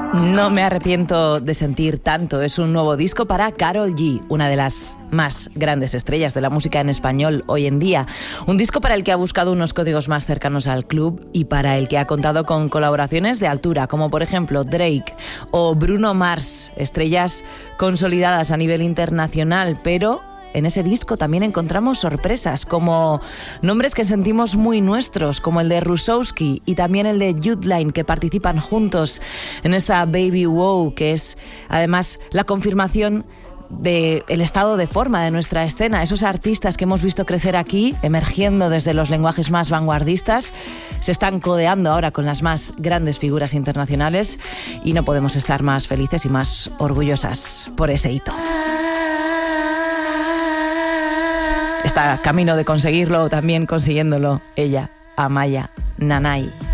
No me arrepiento de sentir tanto. Es un nuevo disco para Karol G, una de las más grandes estrellas de la música en español hoy en día. Un disco para el que ha buscado unos códigos más cercanos al club y para el que ha contado con colaboraciones de altura, como por ejemplo Drake o Bruno Mars, estrellas consolidadas a nivel internacional, pero en ese disco también encontramos sorpresas, como nombres que sentimos muy nuestros, como el de Rusowski y también el de Youthline, que participan juntos en esta Baby Wow, que es además la confirmación del estado de forma de nuestra escena. Esos artistas que hemos visto crecer aquí, emergiendo desde los lenguajes más vanguardistas, se están codeando ahora con las más grandes figuras internacionales y no podemos estar más felices y más orgullosas por ese hito. Está camino de conseguirlo, también consiguiéndolo ella, Amaya Nanay.